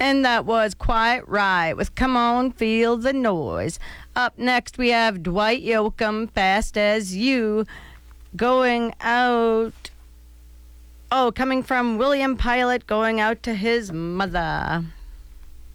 And that was quite right with Come On, Feel the Noise. Up next, we have Dwight Yoakam, Fast as You, going out. Oh, coming from William Pilot, going out to his mother.